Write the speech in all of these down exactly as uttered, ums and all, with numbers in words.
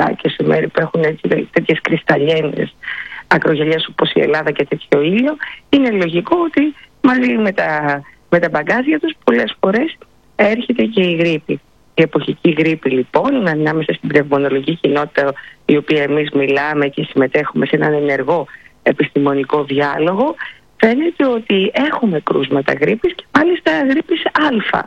φυσικά και σε μέρη που έχουν τέτοιες κρυσταλλιένες ακρογελιές όπως η Ελλάδα και τέτοιο ήλιο, είναι λογικό ότι μαζί με τα, με τα μπαγκάζια τους πολλές φορές έρχεται και η γρίπη. Η εποχική γρίπη λοιπόν, ανάμεσα στην πνευμονολογική κοινότητα, η οποία εμείς μιλάμε και συμμετέχουμε σε έναν ενεργό επιστημονικό διάλογο, φαίνεται ότι έχουμε κρούσματα γρίπης και μάλιστα γρίπης Α.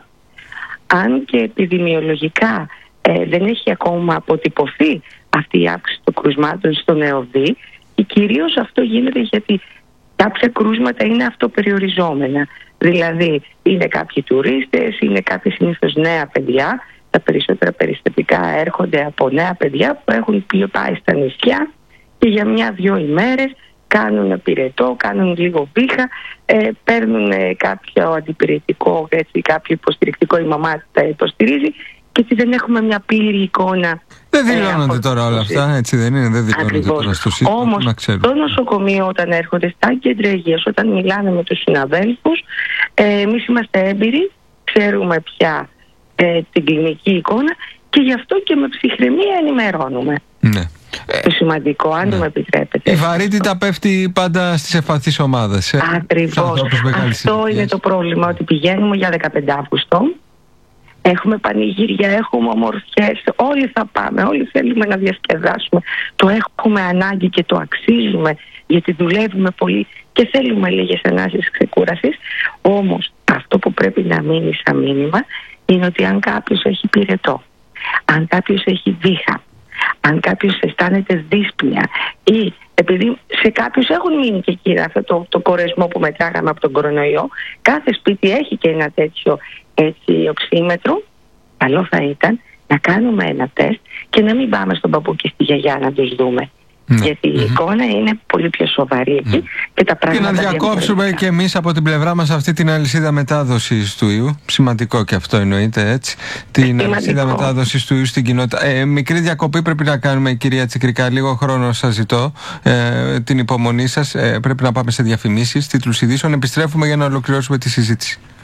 Αν και επιδημιολογικά ε, δεν έχει ακόμα αποτυπωθεί αυτή η αύξηση των κρουσμάτων στον ΕΟΔΗ, και κυρίως αυτό γίνεται γιατί κάποια κρούσματα είναι αυτοπεριοριζόμενα. Δηλαδή είναι κάποιοι τουρίστες, είναι κάποιοι συνήθως νέα παιδιά. Τα περισσότερα περιστατικά έρχονται από νέα παιδιά που έχουν πάει στα νησιά και για μια-δυο ημέρες κάνουν πυρετό, κάνουν λίγο βήχα, ε, παίρνουν ε, κάποιο αντιπυρετικό, έτσι, κάποιο υποστηρικτικό, η μαμά τα υποστηρίζει, και ότι δεν έχουμε μια πλήρη εικόνα. Δεν δηλώνονται ε, τώρα όλα αυτά, έτσι δεν είναι, δεν δηλώνονται τώρα στο σύστημα. Όμως το νοσοκομείο όταν έρχονται στα κέντρα υγείας, όταν μιλάνε με τους συναδέλφους, ε, εμείς είμαστε έμπειροι, ξέρουμε πια ε, την κλινική εικόνα και γι' αυτό και με ψυχραιμία ενημερώνουμε. Ναι. Το σημαντικό, αν ναι. μου επιτρέπετε. Η βαρύτητα πέφτει πάντα στις ευπαθείς ομάδες. Ε? Ακριβώς. Αυτό είναι το πρόβλημα, ότι πηγαίνουμε για δεκαπέντε Αυγούστου, έχουμε πανηγύρια, έχουμε ομορφιές, όλοι θα πάμε, όλοι θέλουμε να διασκεδάσουμε. Το έχουμε ανάγκη και το αξίζουμε, γιατί δουλεύουμε πολύ και θέλουμε λίγες ανάσεις ξεκούρασης. Όμως αυτό που πρέπει να μείνει σαν μήνυμα είναι ότι αν κάποιος έχει πυρετό, αν κάποιος έχει βήχα, αν κάποιος αισθάνεται δύσπνοια, ή επειδή σε κάποιους έχουν μείνει και εκεί αυτό το, το κορεσμό που μετράγαμε από τον κορονοϊό, κάθε σπίτι έχει και ένα τέτοιο έτσι οξύμετρο, καλό θα ήταν να κάνουμε ένα τεστ και να μην πάμε στον παππού και στη γιαγιά να τους δούμε. Ναι. Γιατί η εικόνα είναι πολύ πιο σοβαρή εκεί mm. και τα πράγματα. Και να διακόψουμε και εμείς από την πλευρά μας αυτή την αλυσίδα μετάδοσης του ιού. Σημαντικό και αυτό εννοείται, έτσι. Την σημαντικό. Αλυσίδα μετάδοσης του ιού στην κοινότητα. Ε, μικρή διακοπή πρέπει να κάνουμε, κυρία Τσικρικά. Λίγο χρόνο σας ζητώ. Ε, την υπομονή σας. Ε, πρέπει να πάμε σε διαφημίσεις, τίτλους ειδήσεων. Επιστρέφουμε για να ολοκληρώσουμε τη συζήτηση.